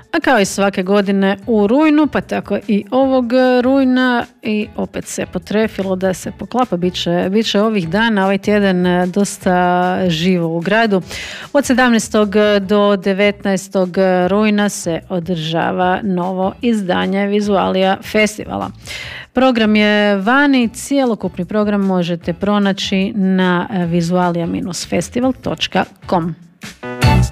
A kao i svake godine u rujnu, pa tako i ovog rujna, i opet se potrefilo da se poklapa, bit će ovih dana, ovaj tjedan dosta živo u gradu. Od 17. do 19. rujna se održava novo izdanje Vizualija festivala. Program je vani, cjelokupni program možete pronaći na vizualija-festival.com.